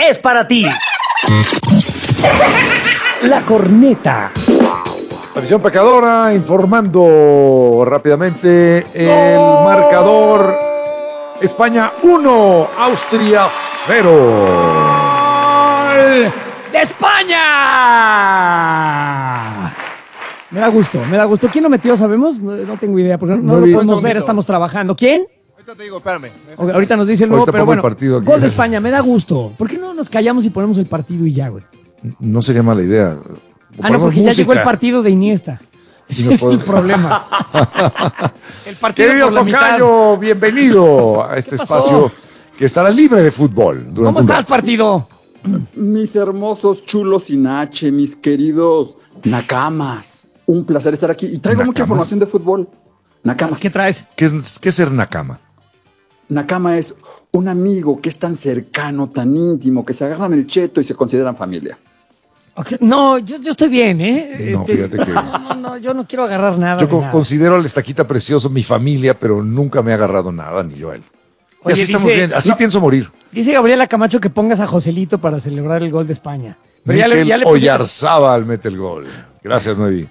es para ti. La corneta. Afición pecadora informando rápidamente el marcador. España 1, Austria 0. ¡Gol de España! Me da gusto. ¿Quién lo metió, sabemos? No tengo idea, porque no lo podemos ver, estamos trabajando. ¿Quién? Ahorita te digo, espérame. Ahorita nos dice el nuevo, Ahorita pero pongo el bueno, partido aquí. gol de España, me da gusto. ¿Por qué no nos callamos y ponemos el partido y ya, güey? No sería mala idea. No, porque ya llegó el partido de Iniesta. Ese es el problema. El partido Querido por la mitad. tocayo, bienvenido a este ¿Qué pasó? espacio que estará libre de fútbol. Durante ¿Cómo un estás, rato. partido? Mis hermosos chulos sin H, mis queridos nakamas. Un placer estar aquí. Y traigo mucha ¿Nakamas? información de fútbol. Nakamas. ¿Qué traes? ¿Qué es ser nakama? Nakama es un amigo que es tan cercano, tan íntimo, que se agarran el cheto y se consideran familia. Okay. No, yo estoy bien, ¿eh? No, fíjate que- No, yo no quiero agarrar nada. Yo de nada. considero al Estaquita precioso mi familia, pero nunca me ha agarrado nada, ni yo a él. Y Oye, así estamos dice- bien, así pienso morir. Dice Gabriela Camacho que pongas a Joselito para celebrar el gol de España. Pero Mikel ya le Oyarzábal mete el gol. Gracias, Noevi.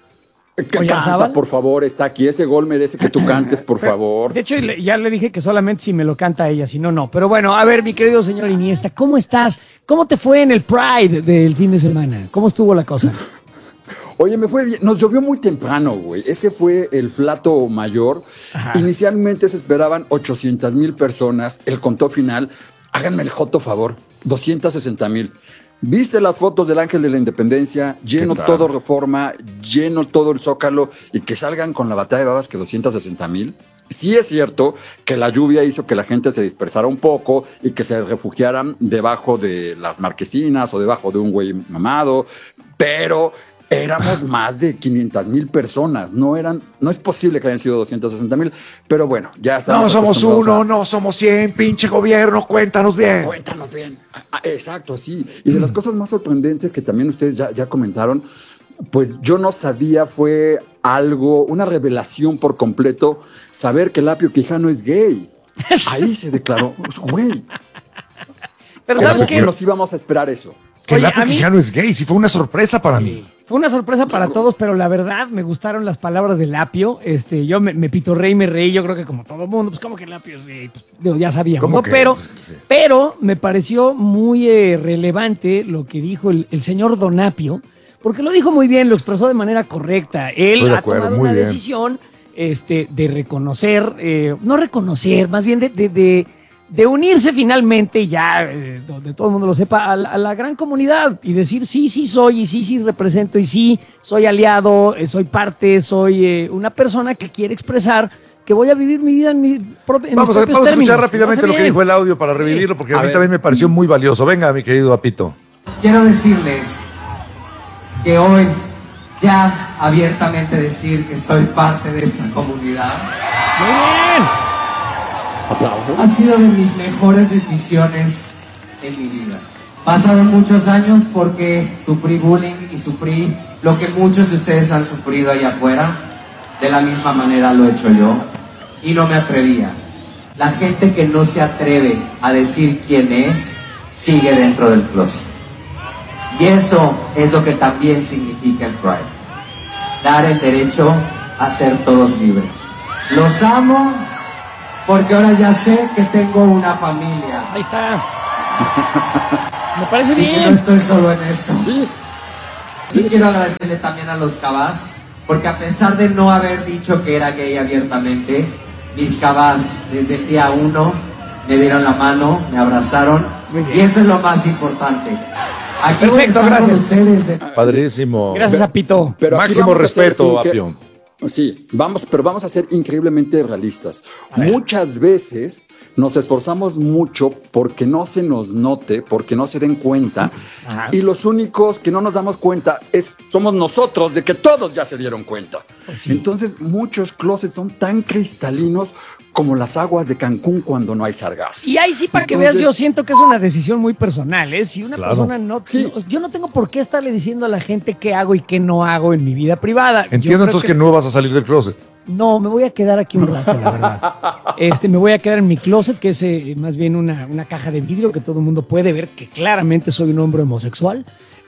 Canta, por favor, está aquí. Ese gol merece que tú cantes, por favor. De hecho, ya le dije que solamente si me lo canta ella, si no, no. Pero bueno, a ver, mi querido señor Iniesta, ¿cómo estás? ¿Cómo te fue en el Pride del fin de semana? ¿Cómo estuvo la cosa? Oye, me fue bien. Nos llovió muy temprano, güey. Ese fue el flato mayor. Ajá. Inicialmente se esperaban 800,000 personas. El conteo final, háganme el joto favor, 260,000. ¿Viste las fotos del Ángel de la Independencia? Lleno ¿Qué tal? todo Reforma, lleno todo el Zócalo y que salgan con la batalla de babas que 260,000. Sí es cierto que la lluvia hizo que la gente se dispersara un poco y que se refugiaran debajo de las marquesinas o debajo de un güey mamado, pero éramos más de 500,000 personas. No es posible que hayan sido 260,000, pero bueno, ya estamos. No somos acostumbrados uno, no somos 100, pinche gobierno, cuéntanos bien. Cuéntanos bien. Exacto, sí. Y de las cosas más sorprendentes que también ustedes ya comentaron, pues yo no sabía, fue algo, una revelación por completo, saber que Lapio Quijano es gay. Ahí se declaró, pues, güey. Pero ¿Cómo ¿sabes que qué? nos íbamos a esperar eso? Que Oye, Lapio a mí- Quijano es gay, sí fue una sorpresa para mí. Fue una sorpresa para todos, pero la verdad me gustaron las palabras de Lapio. Yo me pitorré y me reí, yo creo que como todo mundo, pues como que Lapio es gay, pues, digo, ya sabíamos, ¿Cómo ¿no? que? Sí. Pero me pareció muy relevante lo que dijo el señor Donapio, porque lo dijo muy bien, lo expresó de manera correcta. Él Estoy de ha acuerdo, tomado muy una bien. decisión de reconocer, no reconocer, más bien de unirse finalmente ya, donde todo el mundo lo sepa, a la gran comunidad y decir sí soy y sí represento y sí soy aliado, soy parte, soy una persona que quiere expresar que voy a vivir mi vida en mis propios Vamos a términos. escuchar rápidamente Me lo que hace dijo el audio para revivirlo, porque a mí ver. también me pareció muy valioso. Venga, mi querido Apito. Quiero decirles que hoy ya abiertamente decir que soy parte de esta comunidad Muy bien. Aplausos. ha sido de mis mejores decisiones en mi vida. Pasaron muchos años porque sufrí bullying y sufrí lo que muchos de ustedes han sufrido allá afuera. De la misma manera lo he hecho yo y no me atrevía. La gente que no se atreve a decir quién es, sigue dentro del closet. Y eso es lo que también significa el Pride. Dar el derecho a ser todos libres. Los amo porque ahora ya sé que tengo una familia. Ahí está. Me parece Y que no bien. estoy solo en esto. Sí. Sí quiero agradecerle también a los cabas, porque a pesar de no haber dicho que era gay abiertamente, mis cabas desde el día 1 me dieron la mano, me abrazaron, Muy bien. y eso es lo más importante. Aquí voy a Perfecto, estar con gracias. ustedes Padrísimo. Gracias, Apito. Pero aquí Máximo vamos a ser respeto, Apio. Sí, pero vamos a ser increíblemente realistas. Muchas veces nos esforzamos mucho porque no se nos note, porque no se den cuenta, Ajá. y los únicos que no nos damos cuenta somos nosotros, de que todos ya se dieron cuenta. Pues sí. Entonces, muchos closets son tan cristalinos como las aguas de Cancún cuando no hay sargazo. Y ahí sí, para que Entonces- veas, yo siento que es una decisión muy personal, ¿eh? Si una Claro. persona no, Sí. yo no tengo por qué estarle diciendo a la gente qué hago y qué no hago en mi vida privada. Yo Entiendo creo entonces que no vas a salir del closet. No, me voy a quedar aquí un rato, la verdad. Me voy a quedar en mi closet, que es más bien una caja de vidrio que todo el mundo puede ver que claramente soy un hombre homosexual.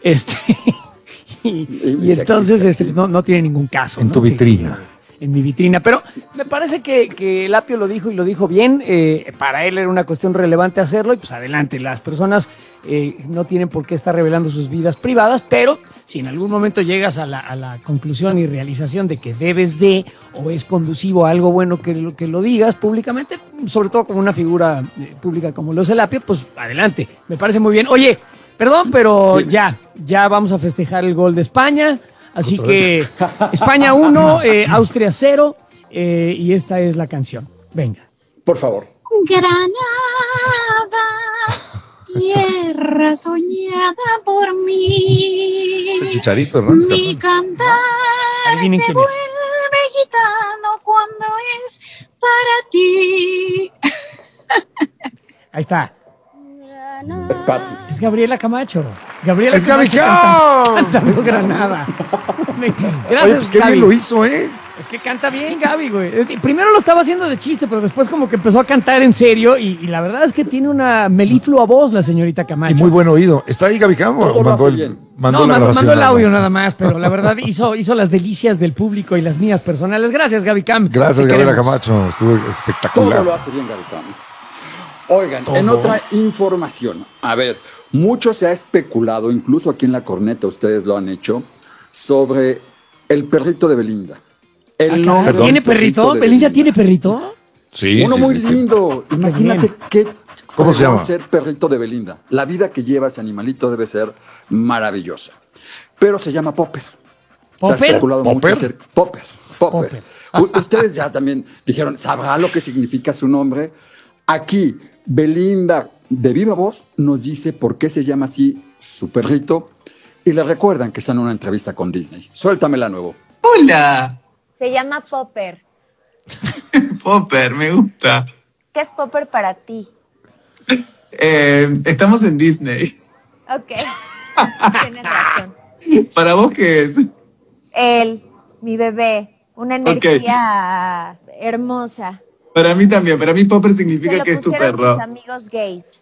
Y entonces no tiene ningún caso. En tu vitrina. En mi vitrina. Pero me parece que Lapio lo dijo y lo dijo bien. Para él era una cuestión relevante hacerlo y pues adelante. Las personas no tienen por qué estar revelando sus vidas privadas, pero si en algún momento llegas a la conclusión y realización de que debes de o es conducivo a algo bueno que lo digas públicamente, sobre todo como una figura pública como lo es el Lapio, pues adelante. Me parece muy bien. Oye, perdón, pero ya vamos a festejar el gol de España. Así que España 1, Austria 0, y esta es la canción. Venga. Por favor. Granada, tierra soñada por mí. Es el Chicharito Hernández. Mi cantar Adivinen se quién vuelve es. gitano cuando es para ti. Ahí está. Es Pati. Es Gabriela Camacho. Gabriela ¡Es Gaby Camacho Cam! cantando Granada. Oye, Gracias, pues qué Gaby. bien lo hizo, ¿eh? Es que canta bien, Gaby, güey. Primero lo estaba haciendo de chiste, pero después como que empezó a cantar en serio y la verdad es que tiene una meliflua voz la señorita Camacho. Y muy buen oído. ¿Está ahí Gaby Cam o Todo lo mandó hace el, bien. mandó la grabación? mandó el audio nada más, pero la verdad hizo las delicias del público y las mías personales. Gracias, Gaby Cam. Gracias, Te Gabriela queremos. Camacho. Estuvo Todo espectacular. lo hace bien Garitano. Oigan, Todo. en otra información, a ver, mucho se ha especulado, incluso aquí en La Corneta ustedes lo han hecho, sobre el perrito de Belinda. El nombre del ¿Tiene perrito? de ¿Belinda tiene perrito? Sí, Uno sí, muy sí. lindo. Imagínate bien. qué ¿Cómo se fregón llama? ser perrito de Belinda. La vida que lleva ese animalito debe ser maravillosa. Pero se llama Popper. Se ha ¿Popper? especulado mucho ¿Popper? hacer Popper. Ustedes ya también dijeron, ¿sabrá lo que significa su nombre? Aquí, Belinda, de viva voz, nos dice por qué se llama así su perrito y le recuerdan que está en una entrevista con Disney. Suéltamela nuevo. Hola, Se llama Popper. Popper, me gusta. ¿Qué es Popper para ti? Estamos en Disney. Ok. Tienes razón. ¿Para vos qué es? Él, mi bebé, una energía hermosa. Para mí también. Para mí Popper Se significa lo que es tu pusieron perro. mis amigos gays.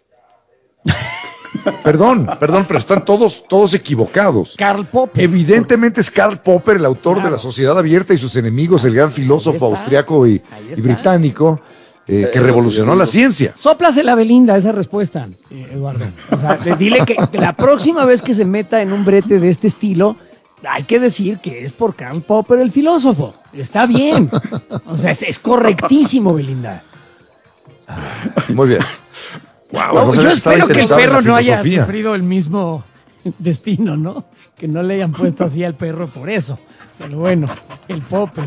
Perdón, pero están todos equivocados. Karl Popper. Evidentemente es Karl Popper, el autor de La Sociedad Abierta y sus enemigos, el gran filósofo está. austriaco y Ahí está. británico que revolucionó lo que yo la digo. ciencia. Sóplasela Belinda esa respuesta, Eduardo. O sea, dile que la próxima vez que se meta en un brete de este estilo, hay que decir que es por Karl Popper el filósofo. Está bien. O sea, es correctísimo, Belinda. Muy bien. Wow, No, no sabía yo que estaba espero que el interesado en la perro no haya filosofía. sufrido el mismo destino, ¿no? Que no le hayan puesto así al perro por eso. Pero bueno, el Popper.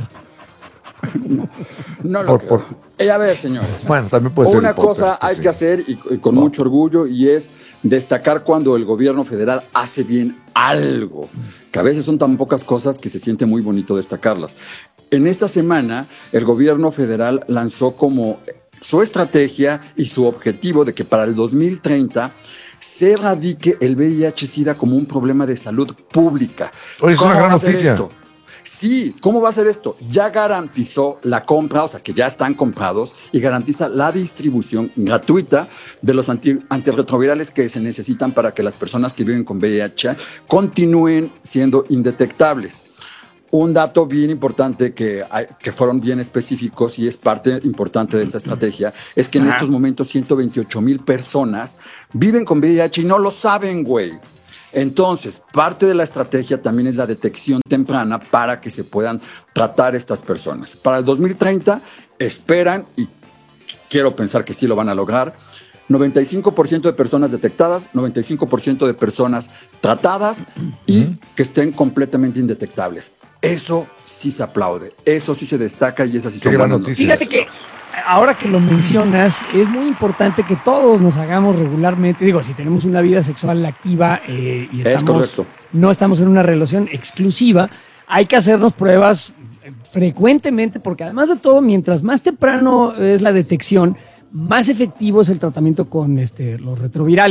No lo Por- creo. A ver, señores. Bueno, también puede ser Una el Popper, cosa pues hay sí. que hacer y con mucho orgullo y es destacar cuando el gobierno federal hace bien algo, que a veces son tan pocas cosas que se siente muy bonito destacarlas. En esta semana el gobierno federal lanzó como su estrategia y su objetivo de que para el 2030 se erradique el VIH-Sida como un problema de salud pública. Oye, es ¿Cómo una gran va a ser noticia. esto? Sí, ¿cómo va a ser esto? Ya garantizó la compra, o sea que ya están comprados y garantiza la distribución gratuita de los antirretrovirales que se necesitan para que las personas que viven con VIH continúen siendo indetectables. Un dato bien importante que fueron bien específicos y es parte importante de esta estrategia es que en estos momentos 128,000 personas viven con VIH y no lo saben, güey. Entonces, parte de la estrategia también es la detección temprana para que se puedan tratar estas personas. Para el 2030 esperan, y quiero pensar que sí lo van a lograr, 95% de personas detectadas, 95% de personas tratadas y que estén completamente indetectables. Eso sí se aplaude, eso sí se destaca y esas sí Qué son gran buenas noticia. noticias. Fíjate que ahora que lo mencionas, es muy importante que todos nos hagamos regularmente, digo, si tenemos una vida sexual activa y Es correcto. no estamos en una relación exclusiva, hay que hacernos pruebas frecuentemente, porque además de todo, mientras más temprano es la detección, más efectivo es el tratamiento con los retrovirales.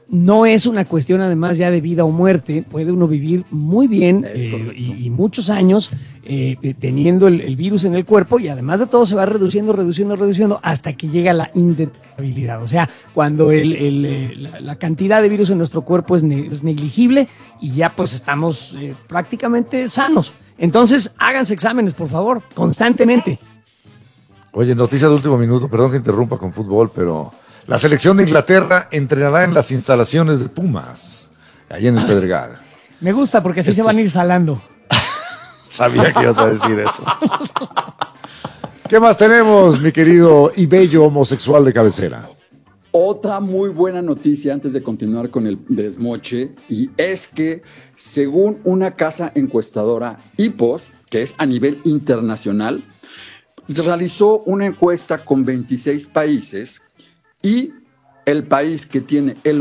no es una cuestión además ya de vida o muerte, puede uno vivir muy bien y muchos años teniendo el virus en el cuerpo y además de todo se va reduciendo hasta que llega la indetectabilidad. O sea, cuando la cantidad de virus en nuestro cuerpo es negligible y ya pues estamos prácticamente sanos. Entonces, háganse exámenes, por favor, constantemente. Oye, noticia de último minuto, perdón que interrumpa con fútbol, pero la selección de Inglaterra entrenará en las instalaciones de Pumas, ahí en el Pedregal. Me gusta porque así se van a ir salando. Sabía que ibas a decir eso. ¿Qué más tenemos, mi querido y bello homosexual de cabecera? Otra muy buena noticia antes de continuar con el desmoche, y es que según una casa encuestadora, Ipsos, que es a nivel internacional, realizó una encuesta con 26 países y el país que tiene el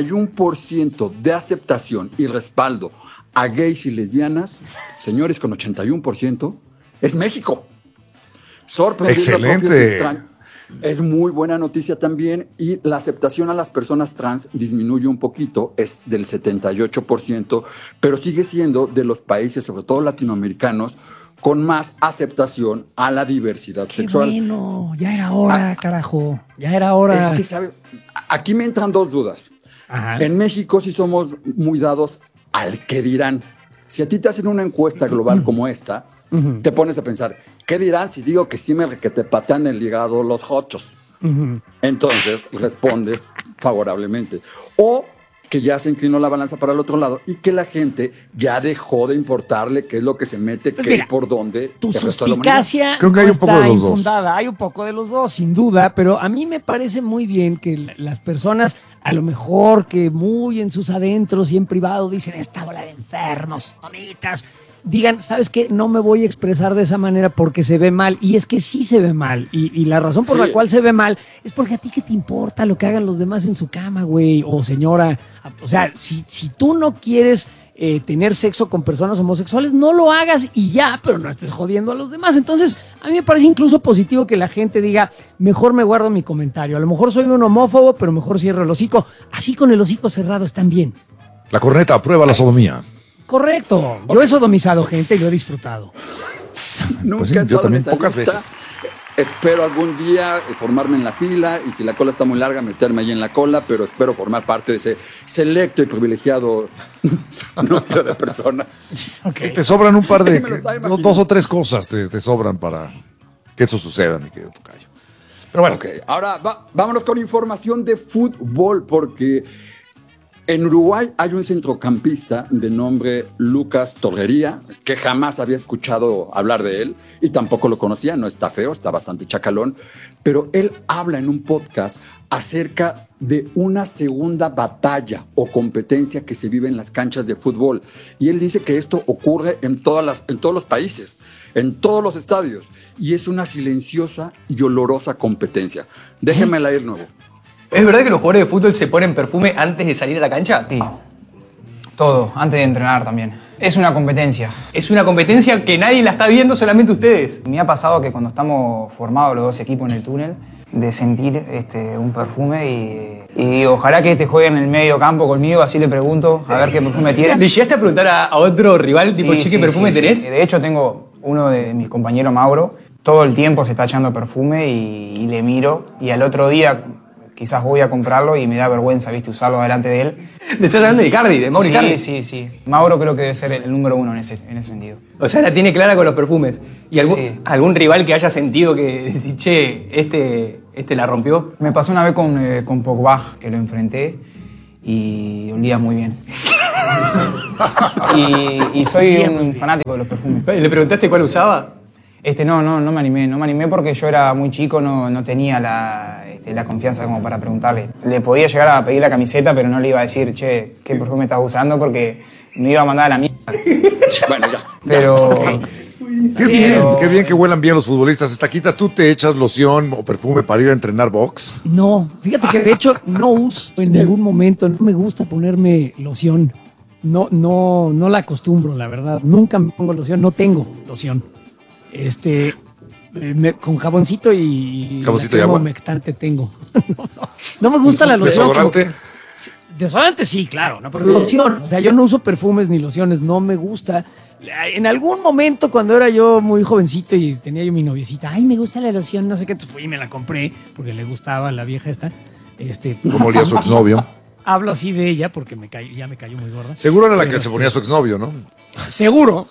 81% de aceptación y respaldo a gays y lesbianas, señores, con 81%, es México. Sorprendiendo. Excelente. Es muy buena noticia también, y la aceptación a las personas trans disminuye un poquito, es del 78%, pero sigue siendo de los países, sobre todo latinoamericanos, con más aceptación a la diversidad sexual. Bueno, ya era hora, carajo, ya era hora. Es que, ¿sabe? Aquí me entran dos dudas. Ajá. En México sí somos muy dados al que dirán. Si a ti te hacen una encuesta global como esta, te pones a pensar, ¿qué dirán si digo que sí que te patean el hígado los hochos? Entonces respondes favorablemente. O que ya se inclinó la balanza para el otro lado y que la gente ya dejó de importarle qué es lo que se mete, pues qué mira, y por dónde. Tu el resto de la humanidad. suspicacia Creo que hay no un poco está de los dos. infundada. Hay un poco de los dos, sin duda, pero a mí me parece muy bien que las personas, a lo mejor que muy en sus adentros y en privado dicen esta bola de enfermos, tomitas, digan, ¿sabes qué? No me voy a expresar de esa manera porque se ve mal. Y es que sí se ve mal. Y la razón por la cual se ve mal es porque a ti qué te importa lo que hagan los demás en su cama, güey, o señora. O sea, si tú no quieres tener sexo con personas homosexuales, no lo hagas y ya, pero no estés jodiendo a los demás. Entonces, a mí me parece incluso positivo que la gente diga, mejor me guardo mi comentario. A lo mejor soy un homófobo, pero mejor cierro el hocico. Así con el hocico cerrado están bien. La corneta aprueba la sodomía. Correcto. Yo he sodomizado gente y lo he disfrutado. Nunca Pues sí, he yo estado también, en esa pocas lista. veces. Espero algún día formarme en la fila, y si la cola está muy larga, meterme ahí en la cola, pero espero formar parte de ese selecto y privilegiado número de personas. Okay. Te sobran un par de... Me lo estaba imaginando. 2 o 3 cosas te sobran para que eso suceda, mi querido tocayo. Pero bueno, Ok, ahora vámonos con información de fútbol, porque en Uruguay hay un centrocampista de nombre Lucas Torrería, que jamás había escuchado hablar de él y tampoco lo conocía. No está feo, está bastante chacalón, pero él habla en un podcast acerca de una segunda batalla o competencia que se vive en las canchas de fútbol. Y él dice que esto ocurre en todos los países, en todos los estadios, y es una silenciosa y olorosa competencia. Déjenmela ir nuevo. ¿Es verdad que los jugadores de fútbol se ponen perfume antes de salir a la cancha? Sí, todo, antes de entrenar también. Es una competencia. Es una competencia que nadie la está viendo, solamente ustedes. Me ha pasado que cuando estamos formados los dos equipos en el túnel, de sentir un perfume y ojalá que juegue en el medio campo conmigo, así le pregunto a ver qué perfume tiene. ¿Le llegaste a preguntar a otro rival, tipo, Sí, che, sí, qué perfume sí, tenés? sí. De hecho, tengo uno de mis compañeros, Mauro, todo el tiempo se está echando perfume y le miro, y al otro día quizás voy a comprarlo y me da vergüenza, viste, usarlo delante de él. ¿Le estás hablando de Icardi, de Mauro Icardi? Sí. Mauro creo que debe ser el número uno en ese sentido. O sea, la tiene clara con los perfumes. ¿Y Sí. algún rival que haya sentido que decís, che, este la rompió? Me pasó una vez con Pogba, que lo enfrenté y olía muy bien. y soy un fanático de los perfumes. ¿Le preguntaste cuál usaba? No me animé porque yo era muy chico, no tenía la confianza como para preguntarle. Le podía llegar a pedir la camiseta, pero no le iba a decir, che, ¿qué perfume estás usando? Porque me iba a mandar a la mierda. Bueno, ya. Pero... qué bien que huelan bien los futbolistas. Estaquita, ¿tú te echas loción o perfume para ir a entrenar box? No, fíjate que de hecho no uso en ningún momento, no me gusta ponerme loción. No la acostumbro, la verdad. Nunca me pongo loción, no tengo loción. Con jaboncito y Jaboncito la y crema agua. humectante tengo. No me gusta la loción. ¿Desodorante? Desodorante sí, claro, ¿no? Pero loción. O sea, yo no uso perfumes ni lociones, no me gusta. En algún momento, cuando era yo muy jovencito y tenía yo mi noviecita, ay, me gusta la loción, no sé qué, entonces fui y me la compré porque le gustaba a la vieja esta. Como olía su exnovio. Hablo así de ella porque ya me cayó muy gorda. Seguro era la que se ponía su exnovio, ¿no? Seguro.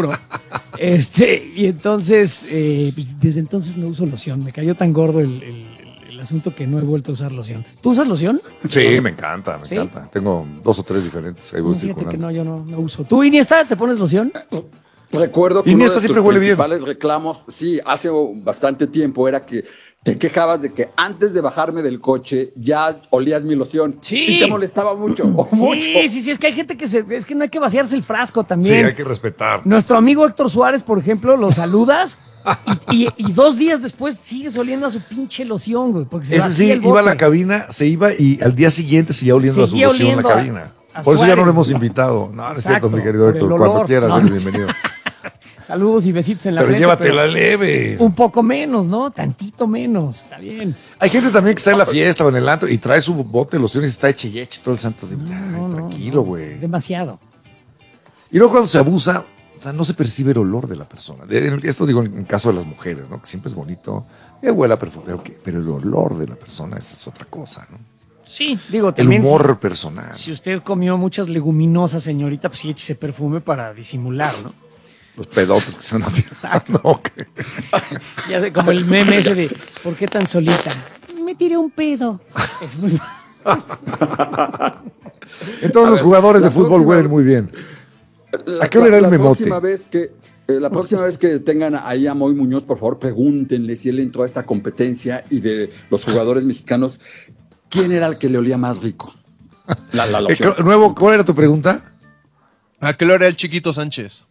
Y entonces, desde entonces no uso loción. Me cayó tan gordo el asunto que no he vuelto a usar loción. ¿Tú usas loción? Sí, me encanta, ¿Sí? Tengo 2 o 3 diferentes. Ahí voy No, fíjate que circulando. no, yo no uso. ¿Tú, Iniesta, te pones loción? Recuerdo que Iniesta uno de siempre tus huele bien. principales reclamos, sí, hace bastante tiempo, era que te quejabas de que antes de bajarme del coche ya olías mi loción. Sí. Y te molestaba mucho. Sí, es que hay gente es que no hay que vaciarse el frasco Sí, también. hay que respetar. Nuestro amigo Héctor Suárez, por ejemplo, lo saludas y 2 días después sigues oliendo a su pinche loción, güey. Porque se Ese sí, vacía el iba a la bote. cabina, se iba y al día siguiente seguía oliendo Seguía a su loción en la oliendo cabina. a Por eso ya no Suárez. lo hemos invitado. No, no es cierto, mi querido por el Héctor. olor. Cuando quieras, No, eres no sé. bienvenido. Saludos y besitos en la Pero frente. llévatela leve. Un poco menos, ¿no? Tantito menos. Está bien. Hay gente también que está en la fiesta o en el antro y trae su bote de lociones y está eche y eche todo el santo día. Ay, tranquilo, güey. Demasiado. Y luego cuando se abusa, o sea, no se percibe el olor de la persona. Esto digo en caso de las mujeres, ¿no? Que siempre es bonito, huele a perfume, pero el olor de la persona esa es otra cosa, ¿no? Sí, digo, El también. humor personal. Si usted comió muchas leguminosas, señorita, pues sí, échese perfume para disimular, ¿no? Los pedotes que se van a tirar. Exacto. No, ok. Ya sé, como el meme ese de ¿por qué tan solita? Me tiré un pedo. Es muy... Entonces los jugadores de fútbol huelen muy bien. ¿A qué hora era el memote? La próxima vez que tengan ahí a Moy Muñoz, por favor, pregúntenle si él entró a esta competencia y de los jugadores mexicanos, ¿quién era el que le olía más rico? La loción. Nuevo, ¿cuál era tu pregunta? ¿A qué hora era el Chiquito Sánchez?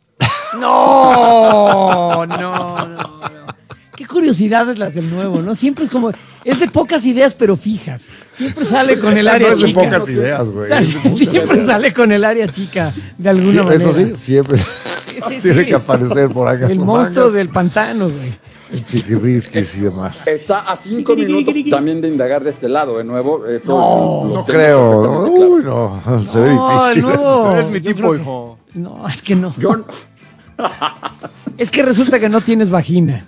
No. Qué curiosidades las del nuevo, ¿no? Siempre es como, es de pocas ideas pero fijas. Siempre sale con el área No es de chica. pocas ideas, güey. O sea, siempre sale con el área chica de alguna manera. Eso sí, siempre Sí, tiene sí. que aparecer por acá. El por monstruo mangas. del pantano, güey. El chiquirrisquis y demás. Está a 5 minutos también de indagar de este lado, de nuevo. Eso No tengo creo. perfectamente claro. Uy, no. Se ve No, difícil. el nuevo- Eres mi yo tipo, creo que- hijo. No, es que no. Yo, Es que resulta que no tienes vagina.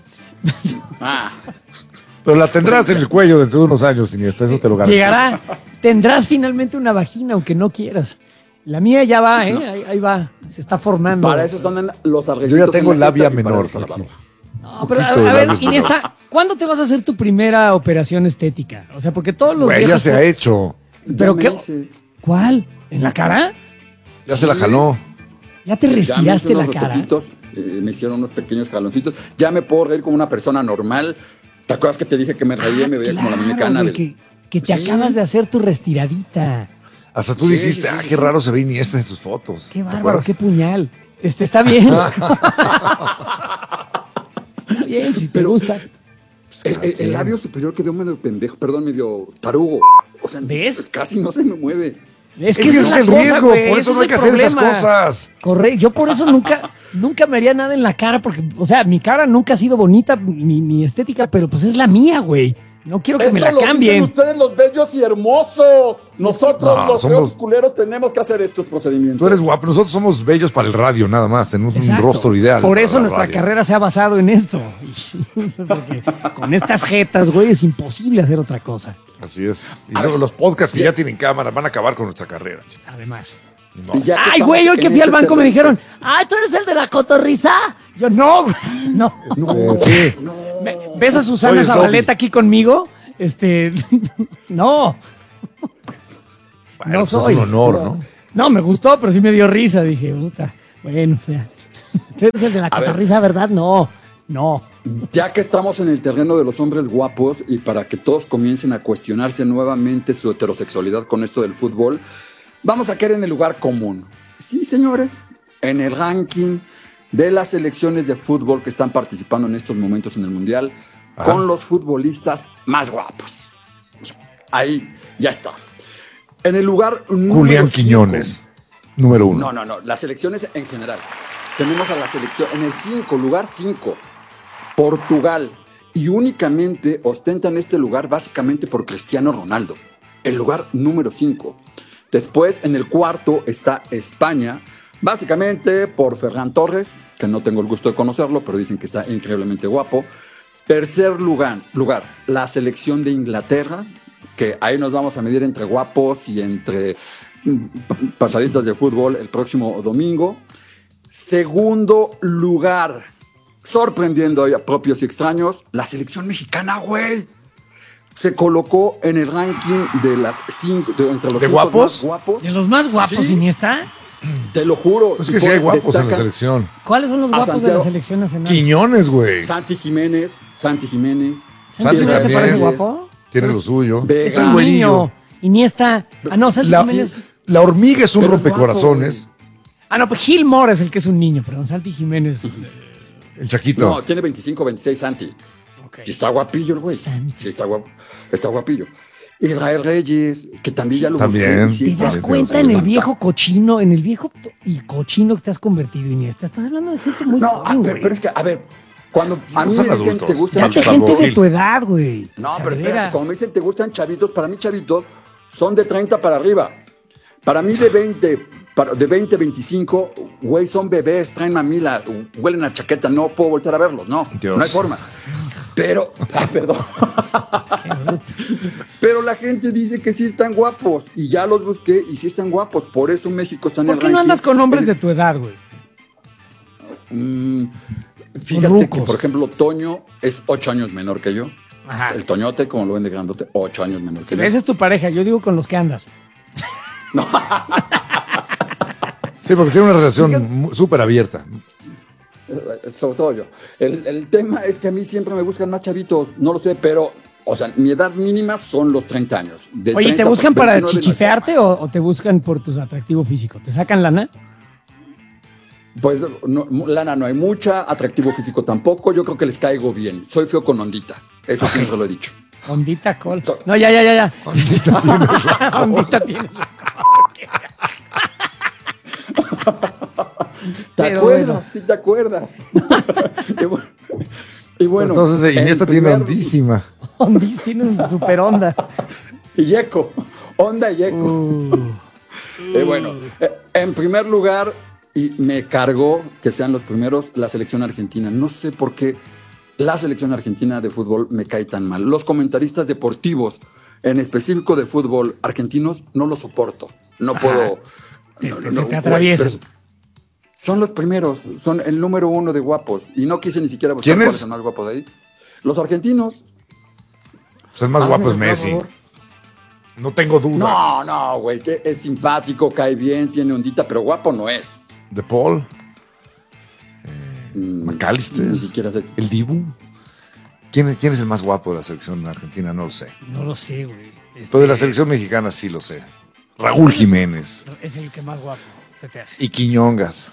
Pero la tendrás en el cuello dentro de unos años, Iniesta. Eso te lo garantizo. Llegará. Tendrás finalmente una vagina, aunque no quieras. La mía ya va, ¿eh? Ahí va. Se está formando. para eso están los arreglitos. Yo ya tengo en la labia jeta y para menor. eso la Aquí. barba. No, pero poquito de a ver, labios Iniesta, ¿cuándo te vas a hacer tu primera operación estética? O sea, porque todos los Güey, ya viejos... se ha hecho. ¿Pero Ya qué? me hice. ¿Cuál? ¿En la cara? Ya se la jaló. ¿Ya te Ya me hice retiraste la unos cara? retoquitos, me hicieron unos pequeños jaloncitos. Ya me puedo reír como una persona normal. ¿Te acuerdas que te dije que me reía y me veía como la muñecana? güey, que te Sí. acabas de hacer tu restiradita. Hasta tú Sí, dijiste, sí, ah, sí, qué sí. raro se ve Iniesta en sus fotos. Qué ¿Te bárbaro, acuerdas? qué puñal. Está bien. Está bien, si te Pero- gusta. El labio superior quedó medio pendejo, perdón, medio tarugo. O sea, ¿Ves? casi no se me mueve. Es Es que que esa ese es la el cosa, riesgo, güey, por ese eso es no hay el que hacer esas problema. cosas. Correcto. Yo por eso nunca me haría nada en la cara, porque, o sea, mi cara nunca ha sido bonita ni estética, pero pues es la mía, güey. No quiero que me la Eso lo dicen cambien. ustedes los bellos y hermosos. Nosotros No, los somos- feos culeros tenemos que hacer estos procedimientos. Tú eres guapo. Nosotros somos bellos para el radio, nada más. Tenemos un Exacto. rostro ideal. Por para eso la nuestra radio. carrera se ha basado en esto. Porque con estas jetas, güey, es imposible hacer otra cosa. Así es. Y luego los podcasts que ya tienen cámara van a acabar con nuestra carrera. Además. Ni modo. Y ya que Ay, estamos güey, hoy que en fui al este banco me terreno- dijeron, ay, ¿tú eres el de la cotorriza? Yo, no, güey, no. Sí. ¿Ves a Susana Soy Zabaleta aquí conmigo? No. Bueno, No pues soy. es un honor, ¿no? No, me gustó, pero sí me dio risa. Dije, puta, bueno, o sea, tú eres el de la A ver. cotorriza, ¿verdad? No. Ya que estamos en el terreno de los hombres guapos y para que todos comiencen a cuestionarse nuevamente su heterosexualidad con esto del fútbol, vamos a caer en el lugar común. Sí, señores, en el ranking de las selecciones de fútbol que están participando en estos momentos en el Mundial, con los futbolistas más guapos. Ahí ya está. En el lugar número Julián 5. Quiñones, número 1. No. Las selecciones en general. Tenemos a la selección en el 5, lugar 5. Portugal. Y únicamente ostentan este lugar básicamente por Cristiano Ronaldo. El lugar número 5. Después, en el cuarto, está España, básicamente por Ferran Torres, que no tengo el gusto de conocerlo, pero dicen que está increíblemente guapo. Tercer lugar, la selección de Inglaterra, que ahí nos vamos a medir entre guapos y entre pasaditas de fútbol el próximo domingo. Segundo lugar, sorprendiendo a propios y extraños, la selección mexicana, güey. Se colocó en el ranking de las 5, entre los ¿De 5 guapos? más guapos. ¿De los más guapos, Sí. Iniesta? Te lo juro. Es que sí hay guapos en la Destacan selección. ¿Cuáles son los A guapos de Santiago la selección nacional? Quiñones, güey. Santi Jiménez. ¿Santi Santi Jiménez te también. parece guapo? Tiene lo suyo. Vega. Es un niño. Iniesta. Ah, no, Santi La, Jiménez. la hormiga es un Pero es rompecorazones. Ah, no, pues Gil Mora es el que es un niño, pero Santi Jiménez. El Chaquito. No, tiene 25, 26 Santi. Y está guapillo el güey. Santi. Sí, está guapillo. Israel Reyes, que también ya lo También. busqué, sí, ¿Te das está- cuenta en el está- viejo cochino, y cochino que te has convertido, Iniesta? Estás hablando de gente muy No, joven, güey. pero es que, a ver, cuando a mí son me dicen adultos. te gustan Date Salvo gente de Gil. tu edad, güey. No, O sea, pero de espérate, veras. cuando me dicen te gustan chavitos, para mí chavitos son de 30 para arriba. Para mí de 20, 25, güey, son bebés, traen mamila, huelen a chaqueta, no puedo volver a verlos, no, Dios. no hay forma. Pero, perdón. Pero la gente dice que sí están guapos y ya los busqué y sí están guapos, por eso México está en ¿Por el qué no ranking. andas con hombres de tu edad, güey? Fíjate rucos? que, por ejemplo, Toño es 8 años menor que yo. Ajá. El Toñote, como lo ven de grandote, 8 años menor que yo. Esa es tu pareja, yo digo con los que andas. Sí, porque tiene una relación súper abierta. Sobre todo yo. El tema es que a mí siempre me buscan más chavitos, no lo sé, pero, o sea, mi edad mínima son los 30 años. De Oye, ¿te 30 buscan para 29 no hay chichifearte o te buscan por tu atractivo físico? ¿Te sacan lana? Pues no, lana no hay mucha, atractivo físico tampoco, yo creo que les caigo bien. Soy feo con ondita, eso siempre lo he dicho. Ondita col. No, ya. Ondita tienes la ¿Te Pero acuerdas? bueno. Sí, te acuerdas. y bueno, Entonces, Iniesta en tiene primer- ondísima. Ondis tiene una super onda. Y eco, onda y eco. Bueno, en primer lugar, y me cargó que sean los primeros, la selección argentina. No sé por qué la selección argentina de fútbol me cae tan mal. Los comentaristas deportivos, en específico de fútbol argentinos, no los soporto. No puedo. Se no, te güey, atraviesan. pero son los primeros, son el número 1 de guapos. Y no quise ni siquiera buscar ¿Quién cuál es? es el más guapo de ahí. Los argentinos. Pues el más Hazme guapo es el Messi. favor. No tengo dudas. No, güey, que es simpático, cae bien, tiene ondita, pero guapo no es. De Paul, Ni McAllister, siquiera sé. el Dibu. ¿Quién es el más guapo de la selección argentina? No lo sé. No lo sé, güey. Pero de la selección mexicana sí lo sé. Raúl Jiménez Es el que más guapo se te hace. y Quiñongas.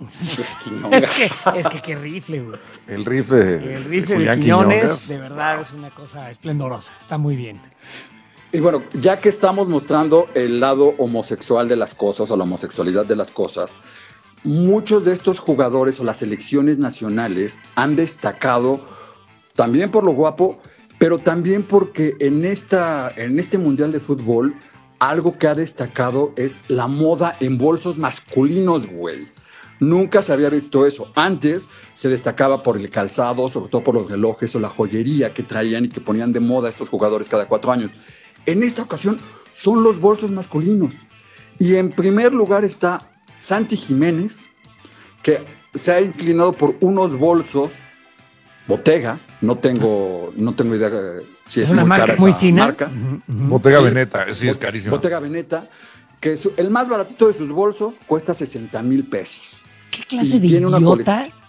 Es que qué rifle, güey. El rifle, El rifle de Julián Quiñones, de verdad, es una cosa esplendorosa. Está muy bien. Y bueno, ya que estamos mostrando el lado homosexual de las cosas o la homosexualidad de las cosas, muchos de estos jugadores o las selecciones nacionales han destacado también por lo guapo, pero también porque en este Mundial de Fútbol algo que ha destacado es la moda en bolsos masculinos, güey. Nunca se había visto eso. Antes se destacaba por el calzado, sobre todo por los relojes o la joyería que traían y que ponían de moda estos jugadores cada 4 años. En esta ocasión son los bolsos masculinos. Y en primer lugar está Santi Jiménez, que se ha inclinado por unos bolsos Bottega. No tengo idea si es una muy marca cara muy esa fina. marca. Bottega Sí. Veneta, sí es carísimo. Bottega Veneta, que el más baratito de sus bolsos cuesta 60,000 pesos. ¿Qué clase Y de tiene una idiota